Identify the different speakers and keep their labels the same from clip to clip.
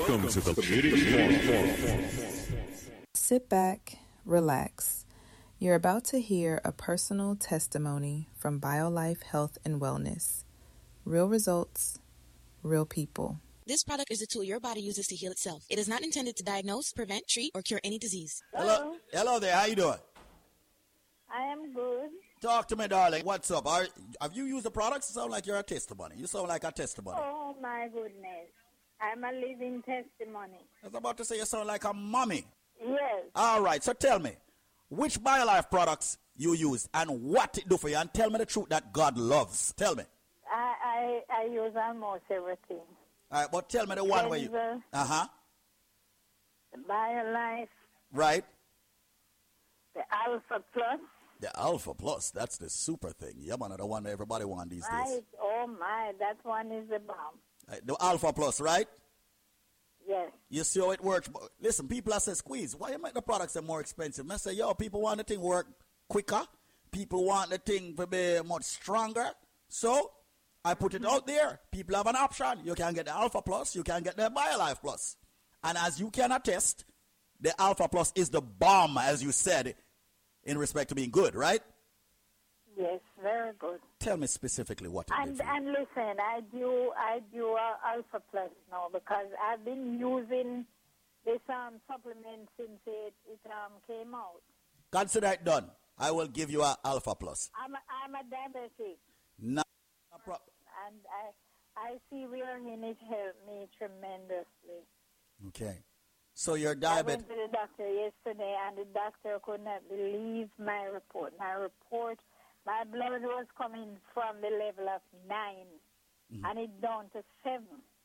Speaker 1: Welcome to the Meeting Forum.
Speaker 2: Sit back, relax. You're about to hear a personal testimony from BioLife Health and Wellness. Real results, real people.
Speaker 3: This product is a tool your body uses to heal itself. It is not intended to diagnose, prevent, treat, or cure any disease.
Speaker 4: Hello there. How you doing?
Speaker 5: I am good.
Speaker 4: Talk to me, darling. What's up? Have you used the products? You sound like you're a testimony. You sound like a testimony.
Speaker 5: Oh, my goodness. I'm a living testimony.
Speaker 4: I was about to say you sound like a mommy.
Speaker 5: Yes.
Speaker 4: All right. So tell me, which BioLife products you use and what it do for you, and tell me the truth that God loves. Tell me.
Speaker 5: I use almost everything.
Speaker 4: All right, but tell me the one where you...
Speaker 5: The BioLife.
Speaker 4: Right.
Speaker 5: The Alpha Plus.
Speaker 4: The Alpha Plus, that's the super thing. Yeah, man, the one that everybody wants these
Speaker 5: Right.
Speaker 4: days.
Speaker 5: Oh, my, that one is the bomb.
Speaker 4: The Alpha Plus, right?
Speaker 5: Yes.
Speaker 4: You see how it works. Listen, people are saying, Squeeze, why you make the products more expensive? I say, yo, people want the thing work quicker. People want the thing to be much stronger. So I put it out there. People have an option. You can get the Alpha Plus. You can get the BioLife Plus. And as you can attest, the Alpha Plus is the bomb, as you said, in respect to being good, right?
Speaker 5: Yes, very good.
Speaker 4: Tell me specifically what it is.
Speaker 5: And listen, I do Alpha Plus now because I've been using this supplement since it came out.
Speaker 4: Consider it done. I will give you an Alpha Plus.
Speaker 5: I'm a diabetic.
Speaker 4: No.
Speaker 5: And I see where it helped me tremendously.
Speaker 4: Okay. So you're diabetic.
Speaker 5: I went to the doctor yesterday, and the doctor could not believe my report. My blood was coming from the level of 9, and it's down to 7.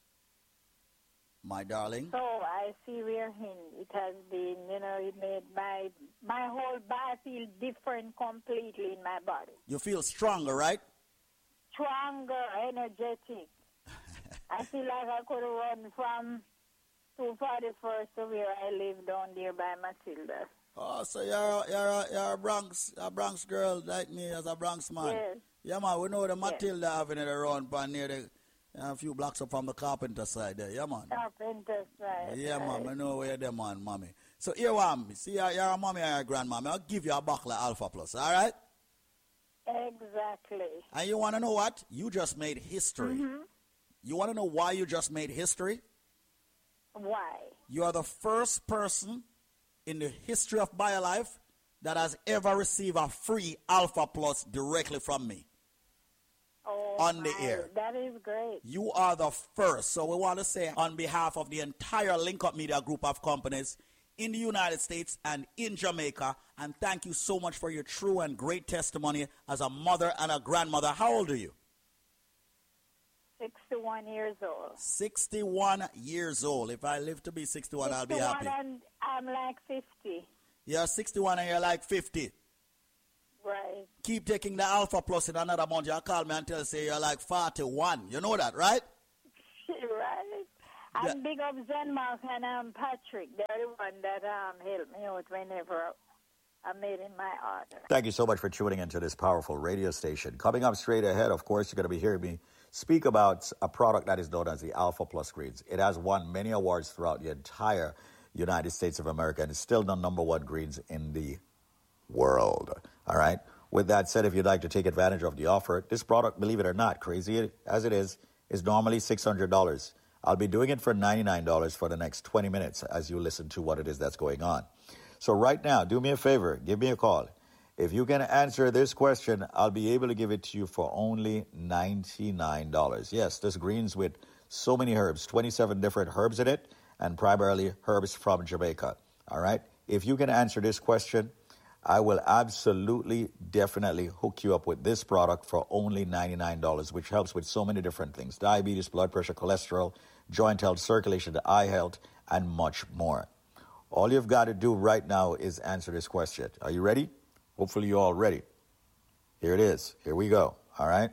Speaker 4: My darling.
Speaker 5: So I see where it has been, it made my whole body feel different completely in my body.
Speaker 4: You feel stronger, right?
Speaker 5: Stronger, energetic. I feel like I could run from 241st to where I live down there by Matilda.
Speaker 4: Oh, so you're a Bronx girl like me as a Bronx man.
Speaker 5: Yes.
Speaker 4: Yeah, man, we know the Matilda having it around near a few blocks up from the Carpenter side there. Yeah, man.
Speaker 5: Carpenter side.
Speaker 4: Yeah, man, I know where them on, mommy. So here, see, you're a mommy or a grandmommy. I'll give you a buckle of Alpha Plus, all right?
Speaker 5: Exactly.
Speaker 4: And you want to know what? You just made history.
Speaker 5: Mm-hmm.
Speaker 4: You want to know why you just made history?
Speaker 5: Why?
Speaker 4: You are the first person in the history of BioLife that has ever received a free Alpha Plus directly from me.
Speaker 5: Oh,
Speaker 4: on the air.
Speaker 5: That is great.
Speaker 4: You are the first. So we want to say on behalf of the entire Link Up Media group of companies in the United States and in Jamaica, and thank you so much for your true and great testimony as a mother and a grandmother. How old are you?
Speaker 5: 61 years old.
Speaker 4: 61 years old. If I live to be 61, I'll be happy.
Speaker 5: And I'm like 50.
Speaker 4: You're 61 and you're like 50.
Speaker 5: Right.
Speaker 4: Keep taking the Alpha Plus in another month. You'll call me and say you're like 41. You know that, right?
Speaker 5: Right. And big up Zen Mark and Patrick. They're the one that helped me out whenever I made in my order.
Speaker 6: Thank you so much for tuning into this powerful radio station. Coming up straight ahead, of course, you're going to be hearing me speak about a product that is known as the Alpha Plus greens. It has won many awards throughout the entire United States of America and is still the number one greens in the world. All right? With that said, if you'd like to take advantage of the offer, this product, believe it or not, crazy as it is normally $600. I'll be doing it for $99 for the next 20 minutes as you listen to what it is that's going on. So right now, do me a favor, give me a call. If you can answer this question, I'll be able to give it to you for only $99. Yes, this greens with so many herbs, 27 different herbs in it, and primarily herbs from Jamaica. All right? If you can answer this question, I will absolutely, definitely hook you up with this product for only $99, which helps with so many different things. Diabetes, blood pressure, cholesterol, joint health, circulation, eye health, and much more. All you've got to do right now is answer this question. Are you ready? Hopefully you're all ready. Here it is. Here we go. All right?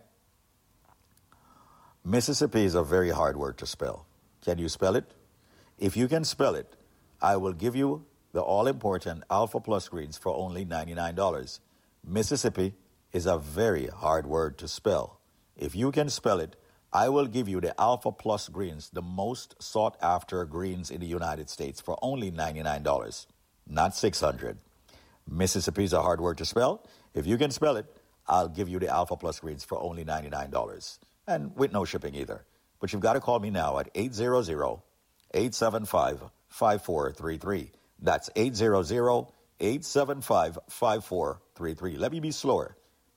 Speaker 6: Mississippi is a very hard word to spell. Can you spell it? If you can spell it, I will give you the all-important Alpha Plus greens for only $99. Mississippi is a very hard word to spell. If you can spell it, I will give you the Alpha Plus greens, the most sought after greens in the United States, for only $99, not $600. Mississippi's a hard word to spell. If you can spell it, I'll give you the Alpha Plus greens for only $99, and with no shipping either. But you've got to call me now at 800-875-5433. That's 800-875-5433. Let me be slower.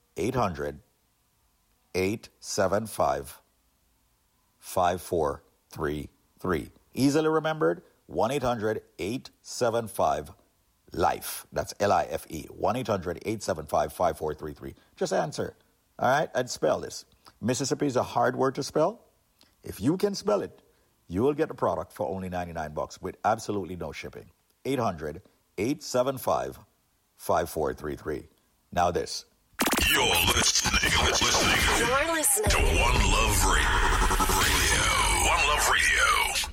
Speaker 6: 800-875-5433. Easily remembered, 1-800-875-LIFE. That's L-I-F-E. 1-800-875-5433. Just answer. All right? And spell this. Mississippi is a hard word to spell. If you can spell it, you will get the product for only $99 with absolutely no shipping. 800-875-5433. Now this.
Speaker 1: You're listening to One Love Radio. One Love Radio.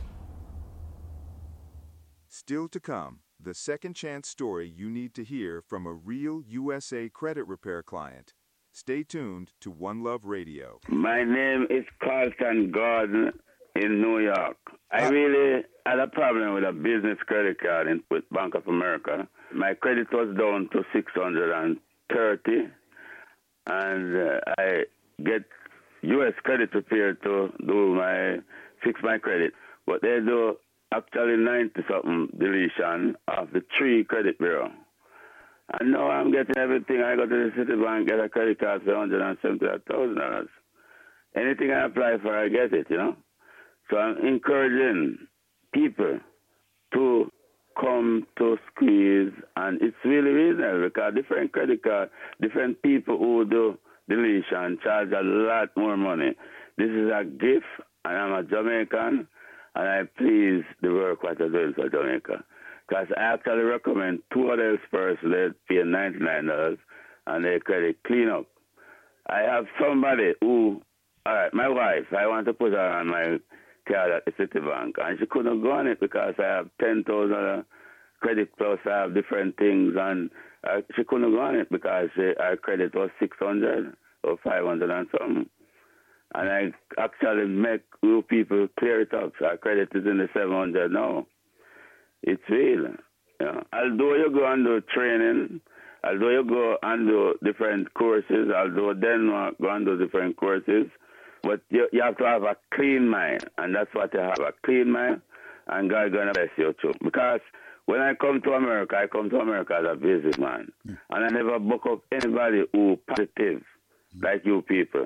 Speaker 7: Still to come, the second chance story you need to hear from a real USA credit repair client. Stay tuned to One Love Radio.
Speaker 8: My name is Carlton Gordon in New York. I really had a problem with a business credit card with Bank of America. My credit was down to 630, and I get U.S. credit repair to fix my credit. But they do actually 90-something deletion of the 3 credit bureau. And now I'm getting everything. I go to the Citibank, get a credit card for $170,000. Anything I apply for, I get it, you know. So I'm encouraging people to come to Squeeze, and it's really reasonable because different credit cards, different people who do deletion charge a lot more money. This is a gift, and I'm a Jamaican, and I please the work what I'm doing for Jamaica. Because I actually recommend 2 other persons that pay $99 and they credit clean up. I have somebody who, all right, my wife, I want to put her on my card at the Citibank, and she couldn't go on it because I have $10,000 credit plus I have different things, and she couldn't go on it because her credit was $600 or $500 and something. And I actually make you people clear it up. So our credit is in the $700 now. It's real. You know. Although you go and do training, although you go and do different courses, although Denmark go and do different courses, but you have to have a clean mind, and that's what you have, a clean mind, and God's going to bless you too. Because when I come to America, I come to America as a businessman, and I never book up anybody who positive like you people.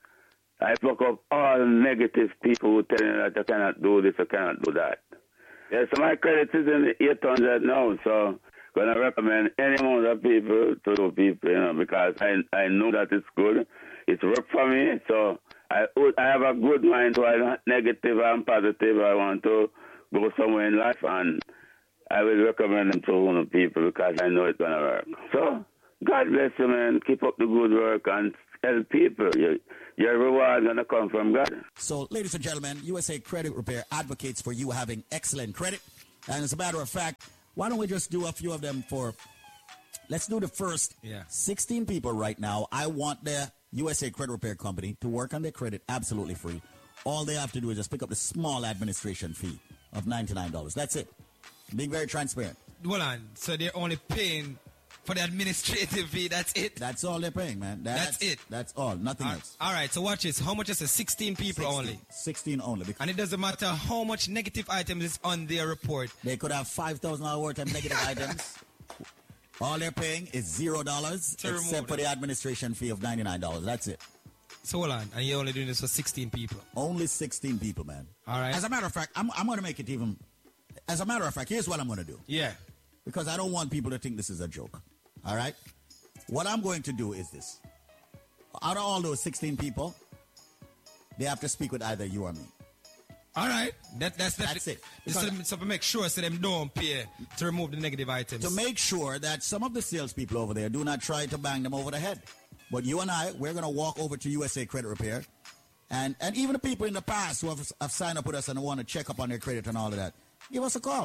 Speaker 8: I book up all negative people who tell you that you cannot do this, you cannot do that. Yeah, so my credit is in the 800 now, so I'm going to recommend any amount of people to do people, you know, because I know that it's good. It's work for me, so I have a good mind, so I'm not negative, I'm positive. I want to go somewhere in life, and I will recommend them to one of people because I know it's going to work. So God bless you, man. Keep up the good work and help people. Your reward is going to come from God.
Speaker 4: So, ladies and gentlemen, USA Credit Repair advocates for you having excellent credit. And as a matter of fact, why don't we just do a few of them let's do the first 16 people right now. I want the USA Credit Repair Company to work on their credit absolutely free. All they have to do is just pick up the small administration fee of $99. That's it. Being very transparent.
Speaker 9: Hold on. So they're only paying for the administrative fee, that's it?
Speaker 4: That's all they're paying, man. That's
Speaker 9: it?
Speaker 4: That's all, nothing else.
Speaker 9: All right, so watch this. How much is it? 16 people
Speaker 4: 16,
Speaker 9: only?
Speaker 4: 16 only.
Speaker 9: And it doesn't matter how much negative items is on their report.
Speaker 4: They could have $5,000 worth of negative items. All they're paying is $0 except for the administration fee of $99. That's it.
Speaker 9: So hold on, and you're only doing this for 16 people?
Speaker 4: Only 16 people, man.
Speaker 9: All right.
Speaker 4: As a matter of fact, I'm going to make it even... As a matter of fact, here's what I'm going to do.
Speaker 9: Yeah.
Speaker 4: Because I don't want people to think this is a joke. All right? What I'm going to do is this. Out of all those 16 people, they have to speak with either you or me.
Speaker 9: All right. That's
Speaker 4: it.
Speaker 9: So to make sure so them don't pay to remove the negative items.
Speaker 4: To make sure that some of the salespeople over there do not try to bang them over the head. But you and I, we're going to walk over to USA Credit Repair. And even the people in the past who have signed up with us and want to check up on their credit and all of that, give us a call.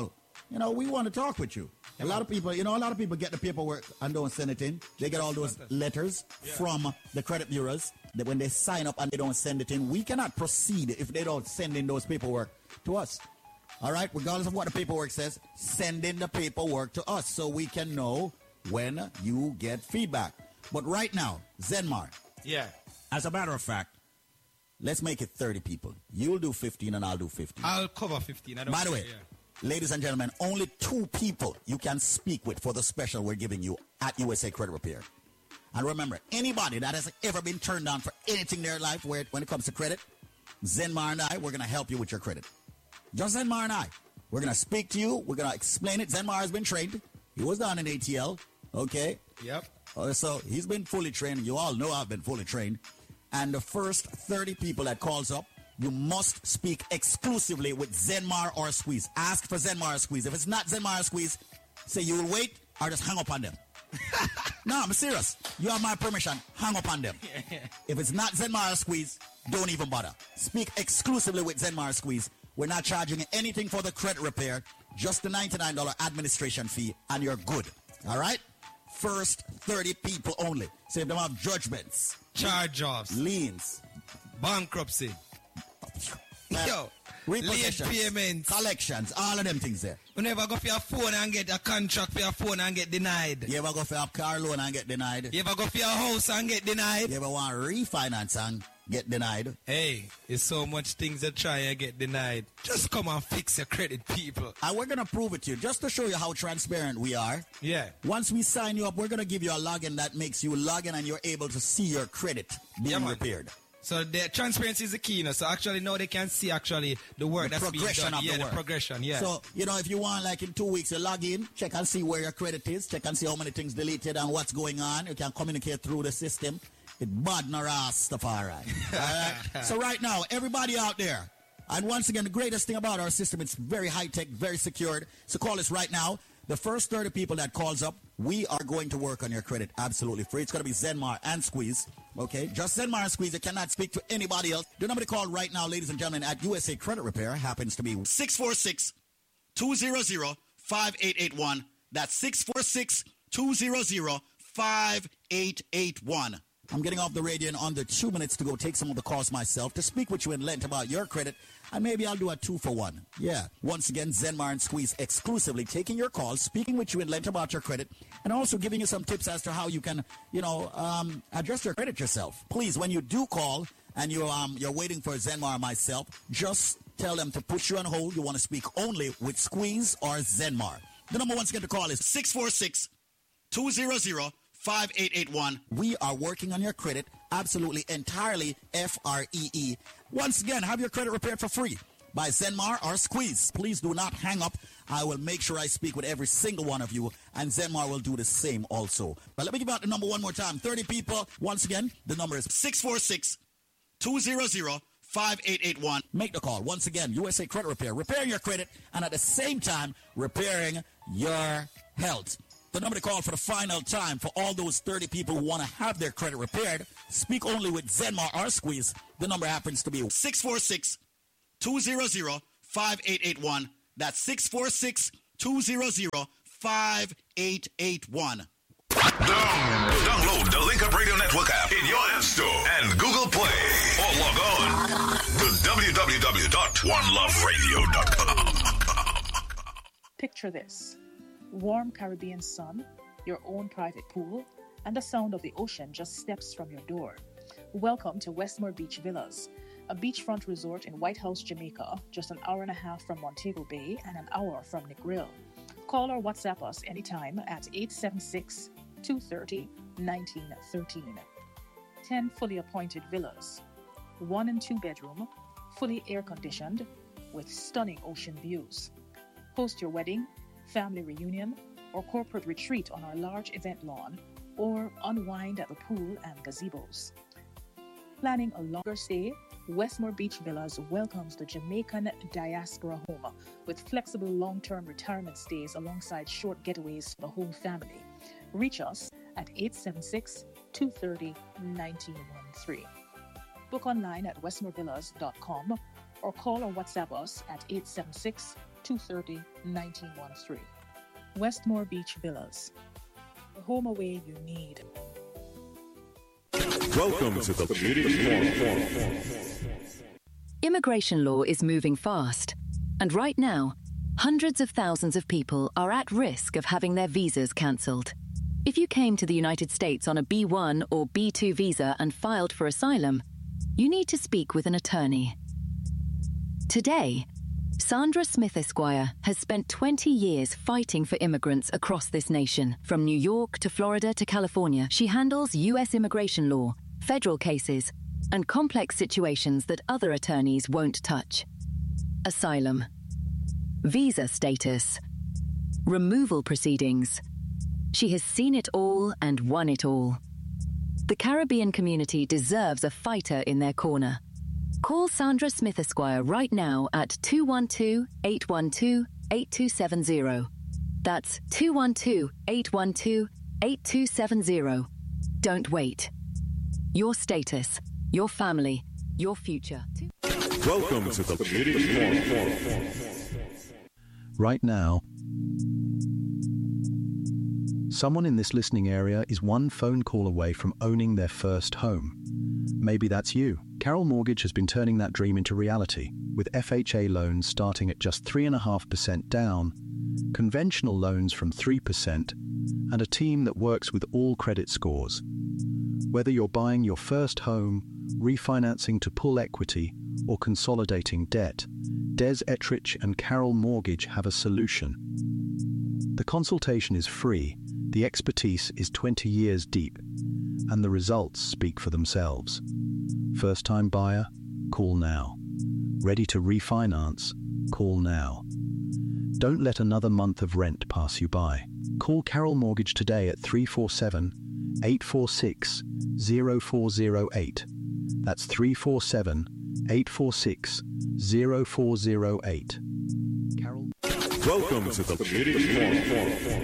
Speaker 4: we want to talk with you. A lot of people get the paperwork and don't send it in. They get all those letters from the credit bureaus that when they sign up and they don't send it in, we cannot proceed if they don't send in those paperwork to us. All right, regardless of what the paperwork says, send in the paperwork to us so we can know when you get feedback. But right now, Zenmar.
Speaker 9: Yeah.
Speaker 4: As a matter of fact, let's make it 30 people. You'll do 15 and I'll do 15.
Speaker 9: I'll cover 15.
Speaker 4: By the way, ladies and gentlemen, only 2 people you can speak with for the special we're giving you at USA Credit Repair. And remember, anybody that has ever been turned down for anything in their life when it comes to credit, Zenmar and I, we're going to help you with your credit. Just Zenmar and I. We're going to speak to you. We're going to explain it. Zenmar has been trained. He was down in ATL. Okay?
Speaker 9: Yep.
Speaker 4: So he's been fully trained. You all know I've been fully trained. And the first 30 people that calls up, you must speak exclusively with Zenmar or Squeeze. Ask for Zenmar or Squeeze. If it's not Zenmar or Squeeze, say you will wait or just hang up on them. No, I'm serious. You have my permission. Hang up on them. If it's not Zenmar or Squeeze, don't even bother. Speak exclusively with Zenmar or Squeeze. We're not charging you anything for the credit repair, just the $99 administration fee, and you're good. All right? First 30 people only. So if they have judgments,
Speaker 9: charge-offs,
Speaker 4: liens,
Speaker 9: bankruptcy,
Speaker 4: repossessions,
Speaker 9: late payments,
Speaker 4: collections, all of them things there.
Speaker 9: You never go for your phone and get a contract for your phone and get denied.
Speaker 4: You ever go for a car loan and get denied?
Speaker 9: You ever go for your house and get denied?
Speaker 4: You ever want to refinance and get denied?
Speaker 9: Hey, it's so much things that try and get denied. Just come and fix your credit, people.
Speaker 4: And we're going to prove it to you, just to show you how transparent we are.
Speaker 9: Yeah.
Speaker 4: Once we sign you up, we're going to give you a login that makes you log in and you're able to see your credit being repaired.
Speaker 9: So the transparency is the key, so actually now they can see actually the work that's being done.
Speaker 4: The
Speaker 9: progression, yeah.
Speaker 4: So, if you want, like in 2 weeks, you log in, check and see where your credit is, check and see how many things deleted and what's going on. You can communicate through the system. It bad nor ass stuff, all right. So right now, everybody out there, and once again, the greatest thing about our system, it's very high-tech, very secured. So call us right now. The first 30 people that calls up, we are going to work on your credit absolutely free. It's going to be Zenmar and Squeeze, okay? Just Zenmar and Squeeze. You cannot speak to anybody else. The number to call right now, ladies and gentlemen, at USA Credit Repair happens to be 646-200-5881. That's 646-200-5881. I'm getting off the radio in under 2 minutes to go take some of the calls myself to speak with you in length about your credit, and maybe I'll do a 2-for-1. Yeah. Once again, Zenmar and Squeeze exclusively taking your calls, speaking with you in length about your credit, and also giving you some tips as to how you can, address your credit yourself. Please, when you do call and you're waiting for Zenmar or myself, just tell them to put you on hold. You want to speak only with Squeeze or Zenmar. The number once again to call is 646-200-5881. We are working on your credit absolutely entirely free. Once again, have your credit repaired for free by Zenmar or Squeeze. Please do not hang up. I will make sure I speak with every single one of you, and Zenmar will do the same also. But let me give out the number one more time. 30 people. Once again, the number is 646-200-5881. Make the call. Once again, USA Credit Repair. Repairing your credit and at the same time repairing your health. The number to call for the final time for all those 30 people who want to have their credit repaired, speak only with Zenmar or Squeeze. The number happens to be 646-200-5881. That's 646-200-5881.
Speaker 1: Download the Link Up Radio Network app in your App Store and Google Play. Or log on to www.oneloveradio.com.
Speaker 10: Picture this. Warm Caribbean sun, your own private pool, and the sound of the ocean just steps from your door. Welcome to Westmore Beach Villas, a beachfront resort in White House, Jamaica, just an hour and a half from Montego Bay and an hour from Negril. Call or WhatsApp us anytime at 876-230-1913. 10 fully appointed villas, 1 and 2 bedroom, fully air-conditioned, with stunning ocean views. Host your wedding, family reunion, or corporate retreat on our large event lawn, or unwind at the pool and gazebos. Planning a longer stay, Westmore Beach Villas welcomes the Jamaican diaspora home with flexible long-term retirement stays alongside short getaways for the whole family. Reach us at 876-230-1913. Book online at westmorevillas.com or call or WhatsApp us at 876 230-1913. Westmore Beach Villas. The home away you need.
Speaker 7: Welcome to the Community Forum.
Speaker 11: Immigration law is moving fast, and right now, hundreds of thousands of people are at risk of having their visas cancelled. If you came to the United States on a B1 or B2 visa and filed for asylum, you need to speak with an attorney. Today, Sandra Smith Esquire has spent 20 years fighting for immigrants across this nation. From New York to Florida to California, she handles U.S. immigration law, federal cases, and complex situations that other attorneys won't touch. Asylum, visa status, removal proceedings. She has seen it all and won it all. The Caribbean community deserves a fighter in their corner. Call Sandra Smith Esquire right now at 212-812-8270. That's 212-812-8270. Don't wait. Your status, your family, your future.
Speaker 7: Welcome to the Community Forum.
Speaker 12: Right now, someone in this listening area is one phone call away from owning their first home. Maybe that's you. Carroll Mortgage has been turning that dream into reality, with FHA loans starting at just 3.5% down, conventional loans from 3%, and a team that works with all credit scores. Whether you're buying your first home, refinancing to pull equity, or consolidating debt, Des Ettrich and Carroll Mortgage have a solution. The consultation is free, the expertise is 20 years deep, and the results speak for themselves. First-time buyer? Call now. Ready to refinance? Call now. Don't let another month of rent pass you by. Call Carroll Mortgage today at 347-846-0408. That's 347-846-0408. Carroll.
Speaker 7: Welcome to the Community Forum.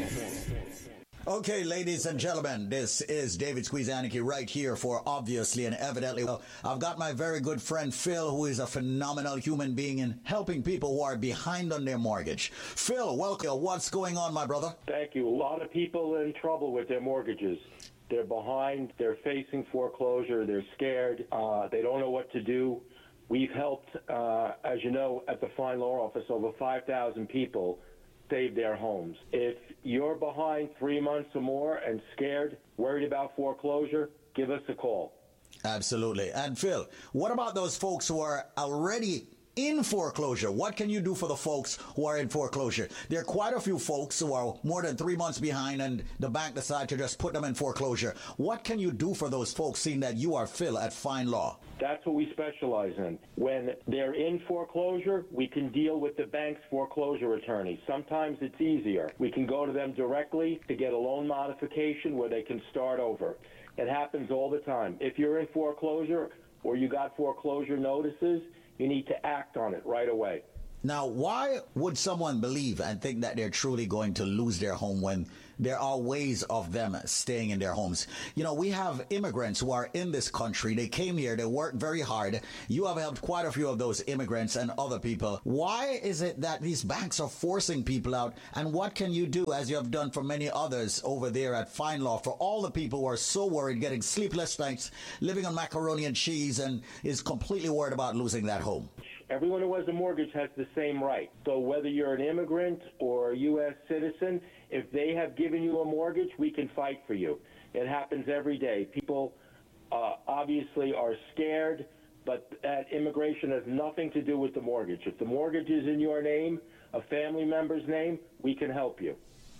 Speaker 4: Okay, ladies and gentlemen, this is David Squeezaniki right here for Obviously and Evidently. Well, I've got my very good friend Phil, who is a phenomenal human being in helping people who are behind on their mortgage. Phil, welcome. What's going on, my brother?
Speaker 13: Thank you. A lot of people in trouble with their mortgages. They're behind. They're facing foreclosure. They're scared. They don't know what to do. We've helped, as you know, at the Fine Law Office, over 5,000 people save their homes. If you're behind 3 months or more and scared, worried about foreclosure, give us a call.
Speaker 4: Absolutely. And Phil, what about those folks who are already in foreclosure? What can you do for the folks who are in foreclosure? There are quite a few folks who are more than 3 months behind and the bank decides to just put them in foreclosure. What can you do for those folks, seeing that you are Phil at Fine Law?
Speaker 13: That's what we specialize in. When they're in foreclosure, we can deal with the bank's foreclosure attorney. Sometimes it's easier. We can go to them directly to get a loan modification where they can start over. It happens all the time. If you're in foreclosure or you got foreclosure notices, you need to act on it right away.
Speaker 4: Now, why would someone believe and think that they're truly going to lose their home when there are ways of them staying in their homes? You know, we have immigrants who are in this country. They came here. They worked very hard. You have helped quite a few of those immigrants and other people. Why is it that these banks are forcing people out? And what can you do, as you have done for many others over there at Fine Law, for all the people who are so worried, getting sleepless nights, living on macaroni and cheese, and is completely worried about losing that home?
Speaker 13: Everyone who has a mortgage has the same right. So whether you're an immigrant or a U.S. citizen, if they have given you a mortgage, we can fight for you. It happens every day. People obviously are scared, but that immigration has nothing to do with the mortgage. If the mortgage is in your name, a family member's name, we can help you.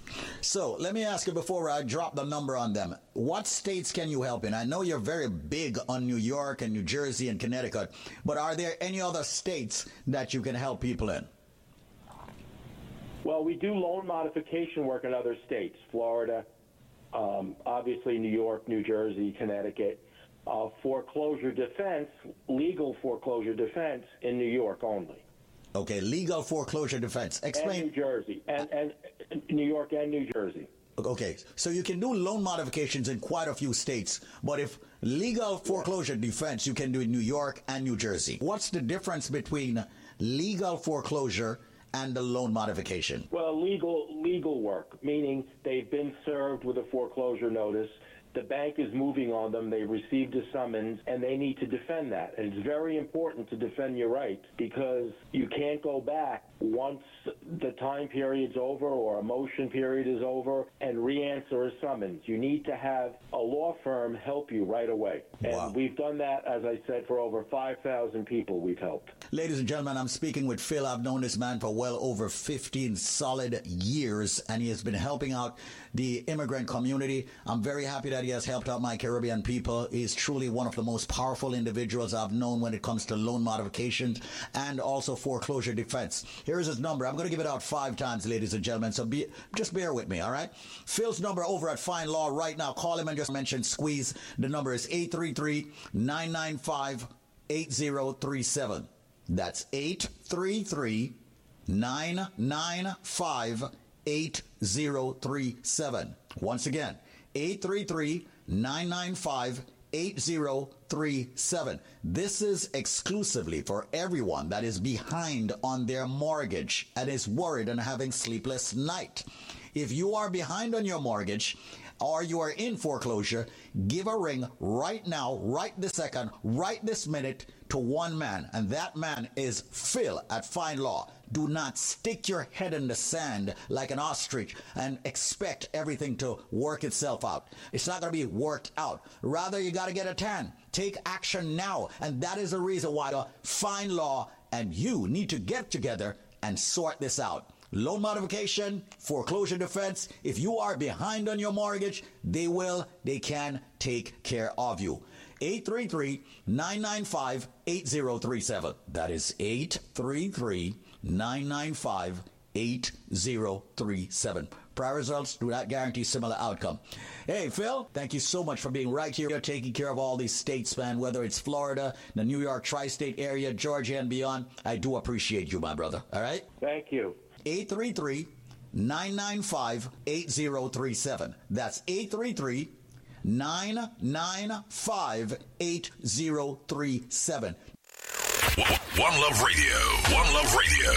Speaker 4: So let me ask you before I drop the number on them, what states can you help in? I know you're very big on New York and New Jersey and Connecticut, but are there any other states that you can help people in?
Speaker 13: Well, we do loan modification work in other states, Florida, obviously New York, New Jersey, Connecticut. Foreclosure defense, legal foreclosure defense in New York only.
Speaker 4: Okay, legal foreclosure defense. Explain.
Speaker 13: And New Jersey, and New York and New Jersey.
Speaker 4: Okay, so you can do loan modifications in quite a few states, but if legal foreclosure defense, you can do in New York and New Jersey. What's the difference between legal foreclosure
Speaker 6: and the loan modification?
Speaker 13: Well, legal work, meaning they've been served with a foreclosure notice. The bank is moving on them. They received a summons, and they need to defend that. And it's very important to defend your rights because you can't go back once the time period's over or a motion period is over and re-answer a summons. You need to have a law firm help you right away. And we've done that, as I said, for over 5,000 people we've helped.
Speaker 6: Ladies and gentlemen, I'm speaking with Phil. I've known this man for well over 15 solid years, and he has been helping out the immigrant community. I'm very happy that he has helped out my Caribbean people. He is truly one of the most powerful individuals I've known when it comes to loan modifications and also foreclosure defense. Here's his number. I'm going to give it out 5 times, ladies and gentlemen, so just bear with me, all right? Phil's number over at Fine Law right now. Call him and just mention Squeeze. The number is 833-995-8037. That's 833-995-8037. Once again, 833-995-8037. This is exclusively for everyone that is behind on their mortgage and is worried and having sleepless night. If you are behind on your mortgage or you are in foreclosure, give a ring right now, right this second, right this minute to one man, and that man is Phil at Fine Law. Do not stick your head in the sand like an ostrich and expect everything to work itself out. It's not going to be worked out. Rather, you got to get a tan. Take action now, and that is the reason why the Fine Law and you need to get together and sort this out. Loan modification, foreclosure defense. If you are behind on your mortgage, they can take care of you. 833-995-8037. That is 833-995-8037. Prior results do not guarantee similar outcome. Hey, Phil, thank you so much for being right here. You're taking care of all these states, man, whether it's Florida, the New York tri-state area, Georgia, and beyond. I do appreciate you, my brother. All right?
Speaker 13: Thank you.
Speaker 6: 833-995-8037. That's 833-995-8037.
Speaker 1: One Love Radio. One Love Radio.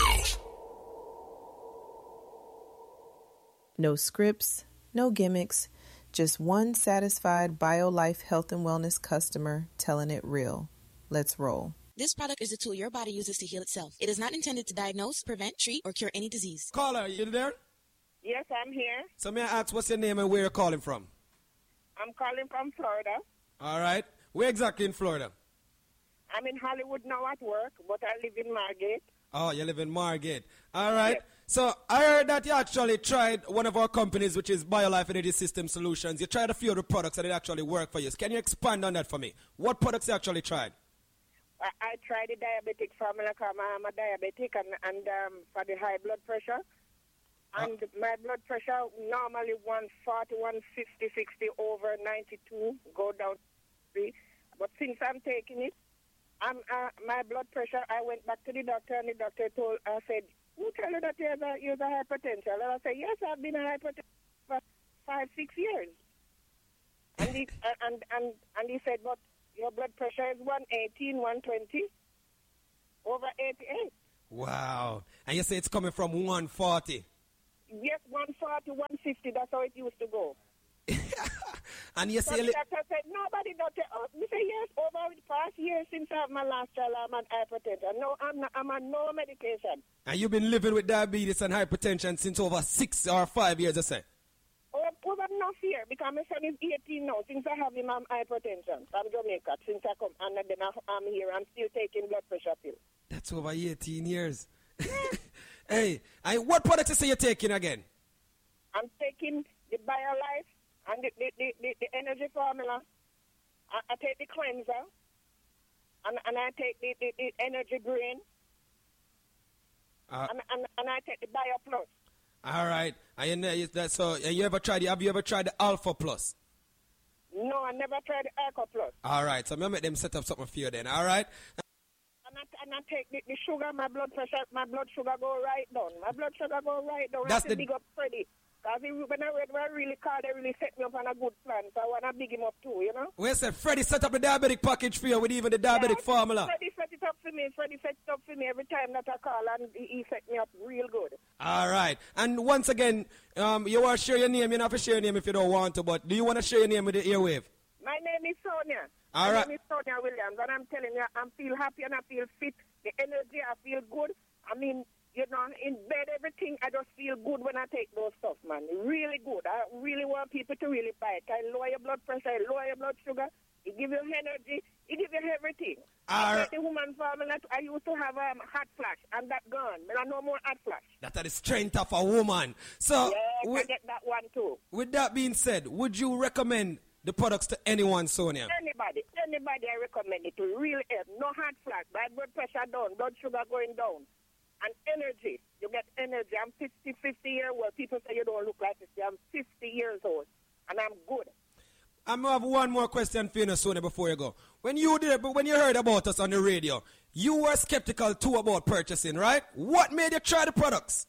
Speaker 2: No scripts, no gimmicks, just one satisfied BioLife health and wellness customer telling it real. Let's roll.
Speaker 3: This product is a tool your body uses to heal itself. It is not intended to diagnose, prevent, treat, or cure any disease.
Speaker 14: Caller, you there?
Speaker 5: Yes, I'm here.
Speaker 14: So may I ask what's your name and where you're calling from?
Speaker 5: I'm calling from Florida.
Speaker 14: All right. Where exactly in Florida?
Speaker 5: I'm in Hollywood now at work, but I live in Margate.
Speaker 14: Oh, you live in Margate. All right. Yes. So I heard that you actually tried one of our companies, which is BioLife Energy System Solutions. You tried a few of the products that it actually work for you. Can you expand on that for me? What products you actually tried?
Speaker 5: I tried the diabetic formula because I'm a diabetic and for the high blood pressure. And my blood pressure normally 140, 150, 60 over 92, go down to 3. But since I'm taking it, my blood pressure, I went back to the doctor and the doctor I said, who tell you that you're hypertension? And I said, yes, I've been a hypertension for 5-6 years. And he said, but your blood pressure is 118, 120 over 88.
Speaker 14: Wow. And you say it's coming from 140?
Speaker 5: Yes, 140, 150. That's how it used to go.
Speaker 14: And you say...
Speaker 5: So the doctor said, nobody doctor. We say, yes, over the past year since I have my last child, I'm on hypertension. No, I'm on no medication.
Speaker 14: And you've been living with diabetes and hypertension since over 6 or 5 years, I say?
Speaker 5: Over enough here, because my son is 18 now. Since I have him, I'm hypertension from Jamaica. Since I come, and then I'm here, I'm still taking blood pressure pills.
Speaker 14: That's over 18 years. Hey, and what products you say you're taking again?
Speaker 5: I'm taking the BioLife and the energy formula. I take the cleanser, and I take the energy green, and I take the BioPlus.
Speaker 14: All right. And you ever tried? Have you ever tried the Alpha Plus?
Speaker 5: No, I never tried the Alpha Plus.
Speaker 14: All right. So I'm gonna make them set up something for you then. All right.
Speaker 5: And I take the sugar, my blood sugar go right down. My blood sugar go right down.
Speaker 14: That's
Speaker 5: I big up Freddie. Because when I really called, they really set me up on a good plan. So I want to big him up too, you know?
Speaker 14: Well, said Freddie set up the diabetic package for you with even the diabetic formula.
Speaker 5: Freddie set it up for me. me. Freddie set up for me every time that I call, and he set me up real good.
Speaker 14: All right. And once again, you want to share your name. You don't have to share your name if you don't want to, but do you want to share your name with the airwave?
Speaker 5: My name is Sonia.
Speaker 14: All right.
Speaker 5: My name is Sonia Williams, and I'm telling you, I feel happy and I feel fit. The energy, I feel good. I mean, you know, in bed, everything, I just feel good when I take those stuff, man. Really good. I really want people to really buy it. I lower your blood pressure, I lower your blood sugar. It gives you energy. It gives you everything. Like the woman formula, I used to have hot flash, and that gone. But I no more hot flash.
Speaker 14: That is the strength of a woman. So,
Speaker 5: yes, I get that one too.
Speaker 14: With that being said, would you recommend the products to anyone, Sonia?
Speaker 5: Anybody I recommend it to really help. No hot flash, blood pressure down, blood sugar going down. And energy. You get energy. I'm 50 years old. People say you don't look like 50. I'm 50 years old. And I'm good.
Speaker 14: I'm going to have one more question for you, Sonia, before you go. When you heard about us on the radio, you were skeptical too about purchasing, right? What made you try the products?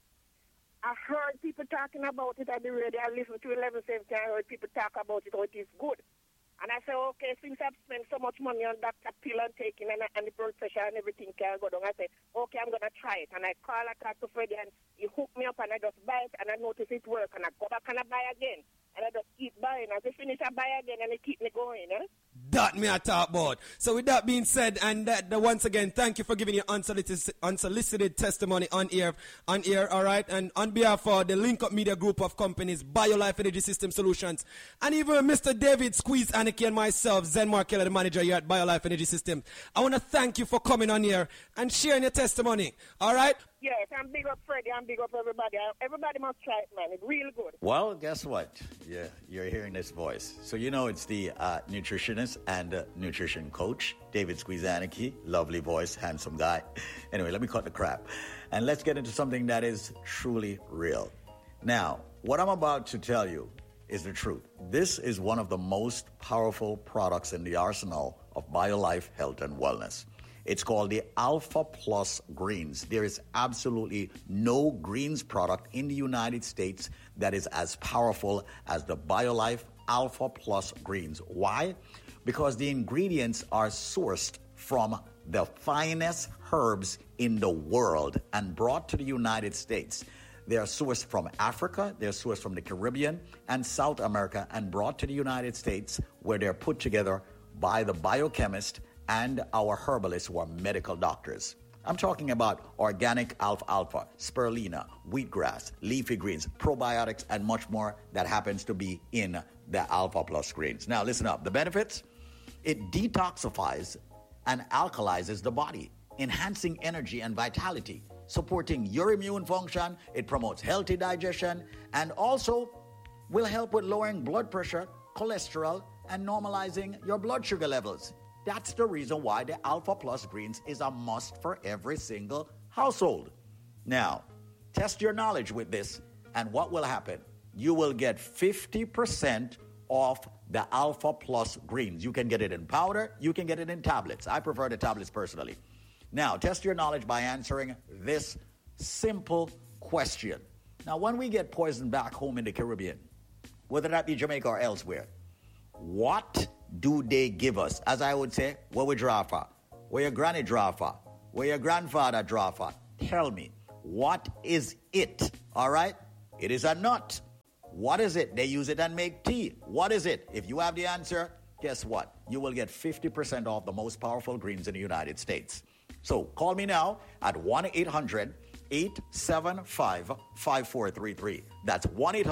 Speaker 5: I heard people talking about it on the radio. I listened to 1170. I heard people talk about it, how it is good. And I said, okay, since I've spent so much money on that pill and taking and the blood pressure and everything can go down, I said, okay, I'm going to try it. And I talk to Freddie, and he hooked me up, and I just buy it, and I notice it work, and I go back and I buy again. And I just keep buying. As I finish, I buy again, and it keep me going, eh?
Speaker 14: That me I talk about. So with that being said, and once again, thank you for giving your unsolicited testimony on air, all right? And on behalf of the Link Up Media Group of companies, BioLife Energy System Solutions, and even Mr. David Squeeze Aniki and myself, Zen Markella, the manager here at BioLife Energy System, I want to thank you for coming on here and sharing your testimony, all right?
Speaker 5: Yes, I'm big up Freddie, I'm big up everybody. Everybody must try it, man. It's real good.
Speaker 6: Well, guess what? Yeah, you're hearing this voice. So you know it's the nutritionist and nutrition coach, David Squeezaniki. Lovely voice, handsome guy. Anyway, let me cut the crap. And let's get into something that is truly real. Now, what I'm about to tell you is the truth. This is one of the most powerful products in the arsenal of BioLife Health and Wellness. It's called the Alpha Plus Greens. There is absolutely no greens product in the United States that is as powerful as the BioLife Alpha Plus Greens. Why? Because the ingredients are sourced from the finest herbs in the world and brought to the United States. They are sourced from Africa, they're sourced from the Caribbean and South America and brought to the United States, where they're put together by the biochemist and our herbalists who are medical doctors. I'm talking about organic alfalfa, spirulina, wheatgrass, leafy greens, probiotics, and much more that happens to be in the Alpha Plus greens. Now listen up. The benefits? It detoxifies and alkalizes the body, enhancing energy and vitality, supporting your immune function. It promotes healthy digestion and also will help with lowering blood pressure, cholesterol, and normalizing your blood sugar levels. That's the reason why the Alpha Plus Greens is a must for every single household. Now, test your knowledge with this, and what will happen? You will get 50% off the Alpha Plus Greens. You can get it in powder, you can get it in tablets. I prefer the tablets personally. Now, test your knowledge by answering this simple question. Now, when we get poisoned back home in the Caribbean, whether that be Jamaica or elsewhere, what do they give us? As I would say, what we draw for? Where your granny draw for? Where your grandfather draw for? Tell me, what is it? All right? It is a nut. What is it? They use it and make tea. What is it? If you have the answer, guess what? You will get 50% off the most powerful greens in the United States. So call me now at 1-800-875-5433. That's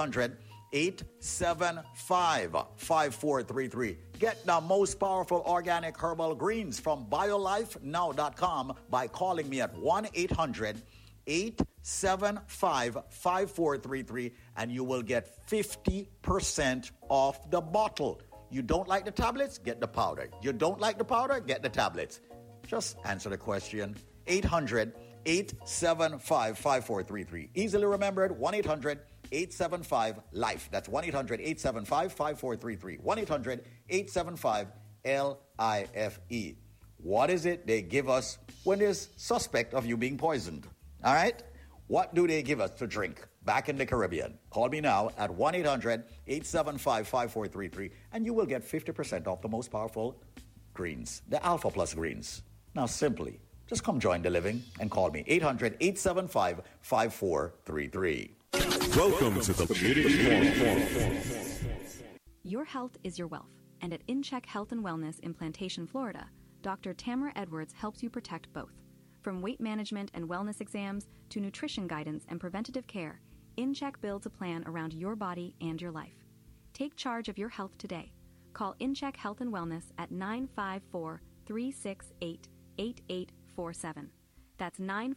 Speaker 6: 1-800-875-5433. Get the most powerful organic herbal greens from BioLifeNow.com by calling me at 1-800-875-5433, and you will get 50% off the bottle. You don't like the tablets? Get the powder. You don't like the powder? Get the tablets. Just answer the question. 800-875-5433. Easily remembered, 1-800-875-LIFE. That's 1-800-875-5433. 1-800-875-LIFE. What is it they give us when there's suspect of you being poisoned? All right? What do they give us to drink back in the Caribbean? Call me now at 1-800-875-5433, and you will get 50% off the most powerful greens, the Alpha Plus greens. Now, simply, Just come join the living and call me 800-875-5433.
Speaker 1: Welcome to the Community Forum.
Speaker 15: Your health is your wealth, and at InCheck Health and Wellness in Plantation, Florida, Dr. Tamara Edwards helps you protect both. From weight management and wellness exams to nutrition guidance and preventative care, InCheck builds a plan around your body and your life. Take charge of your health today. Call InCheck Health and Wellness at 954-368-8847. That's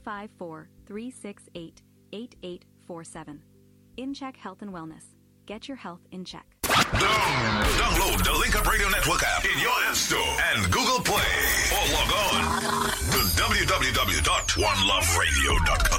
Speaker 15: 954-368-8847. InCheck Health and Wellness. Get your health in check.
Speaker 1: Download the Link Up Radio Network app in your App Store and Google Play or log on to www.oneloveradio.com.